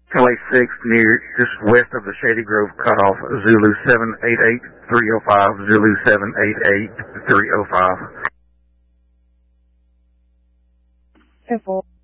LA 6 near just west of the Shady Grove cutoff, Zulu 788-305, Zulu 788-305. 10-4.